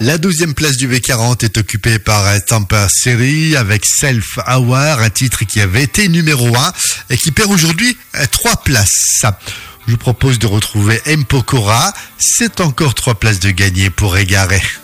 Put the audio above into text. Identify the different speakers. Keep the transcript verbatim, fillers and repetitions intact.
Speaker 1: La douzième place du B quarante est occupée par Tampa Seri avec Self Hour, un titre qui avait été numéro un et qui perd aujourd'hui trois places. Je vous propose de retrouver M. Pokora. C'est encore trois places de gagner pour Égaré.